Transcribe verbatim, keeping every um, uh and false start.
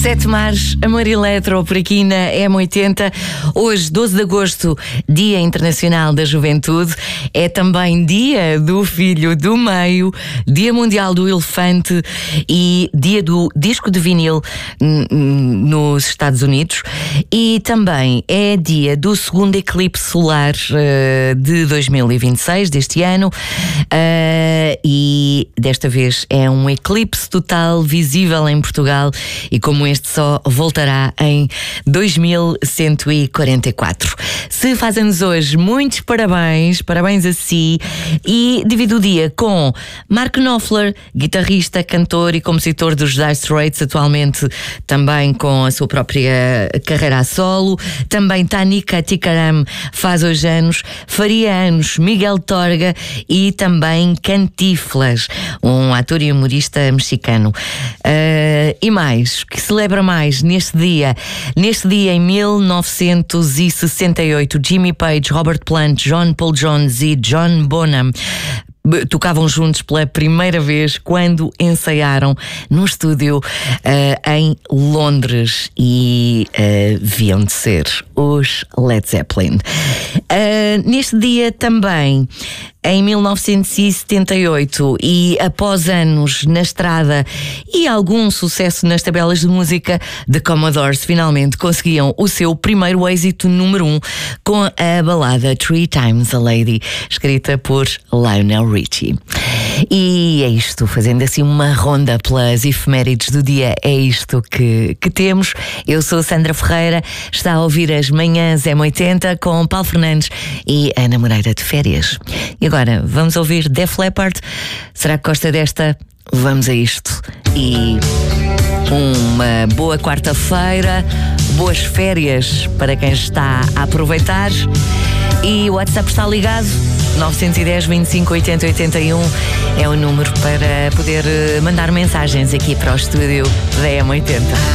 Sete Mares, Amor Eletro, por aqui na M oitenta. Hoje, doze de agosto, Dia Internacional da Juventude. É também Dia do Filho do Meio, Dia Mundial do Elefante e Dia do Disco de Vinil nos Estados Unidos. E também é dia do segundo eclipse solar uh, de dois mil e vinte e seis, deste ano. Uh, e desta vez é um eclipse total visível em Portugal e como este só voltará em dois mil cento e quarenta e quatro. Se fazem-nos hoje, muitos parabéns, parabéns a si, e divido o dia com Mark Knopfler, guitarrista, cantor e compositor dos Dire Straits, atualmente também com a sua própria carreira a solo. Também Tanika Tikaram faz hoje anos, faria anos Miguel Torga e também Cantinflas, um ator e humorista mexicano. Uh, e mais, que celebra mais neste dia? Neste dia, em mil novecentos e sessenta e oito, Jimmy Page, Robert Plant, John Paul Jones e John Bonham tocavam juntos pela primeira vez quando ensaiaram num estúdio uh, em Londres e uh, viam de ser os Led Zeppelin. Uh, neste dia também, em mil novecentos e setenta e oito, e após anos na estrada e algum sucesso nas tabelas de música, The Commodores finalmente conseguiam o seu primeiro êxito número um com a balada Three Times a Lady, escrita por Lionel Richie. E é isto, fazendo assim uma ronda pelas efemérides do dia, é isto que, que temos. Eu sou Sandra Ferreira, está a ouvir as Manhãs M oitenta com Paulo Fernandes e Ana Moreira de férias. E agora, vamos ouvir Def Leppard. Será que gosta desta? Vamos a isto. E uma boa quarta-feira, boas férias para quem está a aproveitar. E o WhatsApp está ligado, nove um zero, vinte e cinco, oitenta, oitenta e um é o número para poder mandar mensagens aqui para o estúdio da M oitenta.